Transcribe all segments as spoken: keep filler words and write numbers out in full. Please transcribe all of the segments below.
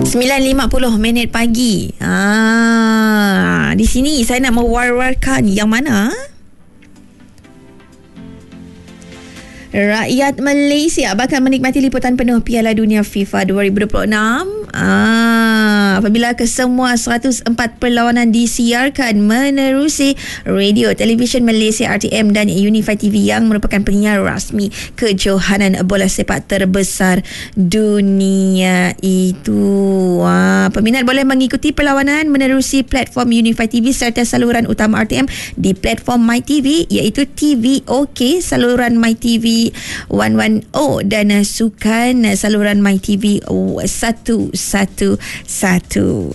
sembilan lima puluh minit pagi. Ah, di sini saya nak mewar-warkan yang mana? Rakyat Malaysia bakal menikmati liputan penuh Piala Dunia FIFA dua ribu dua puluh enam. Ah, apabila kesemua seratus empat perlawanan disiarkan menerusi radio televisyen Malaysia R T M dan Unifi T V yang merupakan penyiar rasmi kejohanan bola sepak terbesar dunia itu. Ah, peminat boleh mengikuti perlawanan menerusi platform Unifi T V serta saluran utama R T M di platform MyTV iaitu T V OK, saluran MyTV seratus sepuluh dan sukan saluran MyTV seratus sebelas.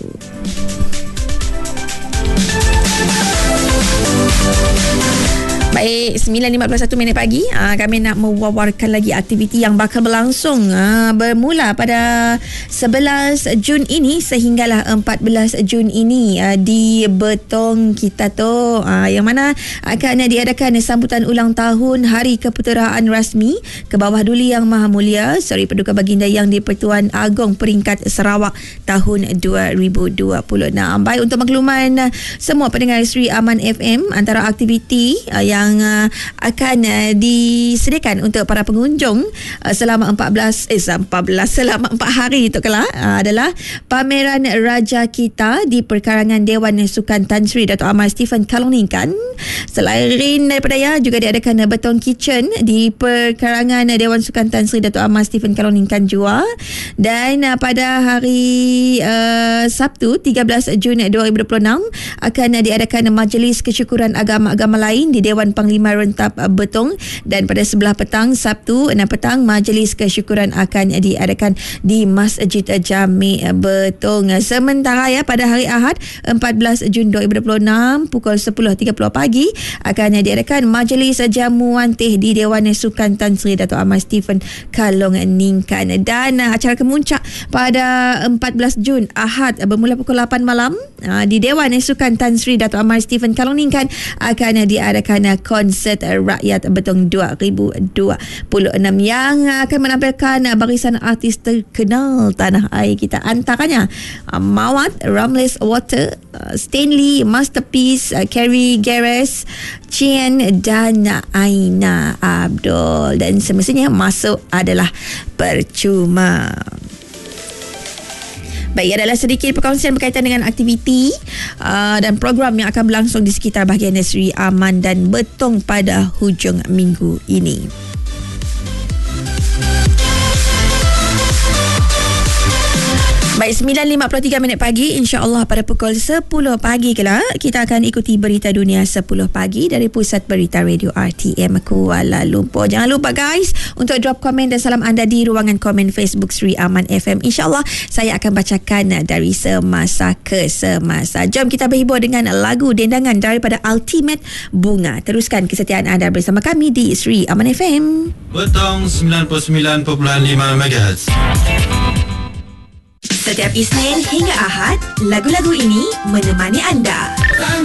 Baik, sembilan lima puluh satu minit pagi, aa, kami nak mewawarkan lagi aktiviti yang bakal berlangsung aa, bermula pada sebelas Jun ini sehinggalah empat belas Jun ini aa, di Betong kita tu, aa, yang mana akan diadakan sambutan ulang tahun Hari Keputeraan Rasmi ke Bawah Duli Yang Maha Mulia Seri Paduka Baginda Yang di-Pertuan Agong Peringkat Sarawak tahun dua ribu dua puluh enam. Baik, untuk makluman semua pendengar Sri Aman F M, antara aktiviti aa, yang yang uh, akan uh, disediakan untuk para pengunjung uh, selama empat belas eh empat belas selama empat hari itu kelak uh, adalah pameran Raja Kita di perkarangan Dewan Sukan Tan Sri Dato' Amar Stephen Kalongningskan. Selain daripada ya, juga diadakan uh, Betong Kitchen di perkarangan uh, Dewan Sukan Tan Sri Dato' Amar Stephen Kalongningskan jua. Dan uh, pada hari uh, Sabtu tiga belas Jun dua ribu dua puluh enam akan uh, diadakan Majlis Kesyukuran Agama-Agama lain di Dewan Panglima Rentap Betong, dan pada sebelah petang Sabtu enam petang Majlis Kesyukuran akan diadakan di Masjid Jami' Betong. Sementara ya, pada hari Ahad empat belas Jun dua ribu dua puluh enam pukul sepuluh tiga puluh pagi akan diadakan Majlis Jamuan Teh di Dewan Sukan Tan Sri Dato' Amar Stephen Kalongningskan. Dan acara kemuncak pada empat belas Jun Ahad bermula pukul lapan malam di Dewan Sukan Tan Sri Dato' Amar Stephen Kalongningskan akan diadakan konsert Rakyat Betong dua ribu dua puluh enam yang akan menampilkan barisan artis terkenal tanah air kita, antaranya Mawat, Ramles Water, Stanley, Masterpiece, Carrie Gares, Chien dan Aina Abdul. Dan semestinya masuk adalah percuma. Baik, adalah sedikit perkongsian berkaitan dengan aktiviti uh, dan program yang akan berlangsung di sekitar bahagian Sri Aman dan Betong pada hujung minggu ini. Baik, sembilan lima puluh tiga minit pagi, insya-Allah pada pukul sepuluh pagi kelak kita akan ikuti berita dunia sepuluh pagi dari Pusat Berita Radio R T M Kuala Lumpur. Jangan lupa guys untuk drop komen dan salam anda di ruangan komen Facebook Sri Aman F M. Insya-Allah saya akan bacakan dari semasa ke semasa. Jom kita berhibur dengan lagu dendangan daripada Ultimate Bunga. Teruskan kesetiaan anda bersama kami di Sri Aman F M. Betong sembilan puluh sembilan perpuluhan lima megahertz. Setiap Isnin hingga Ahad, lagu-lagu ini menemani anda.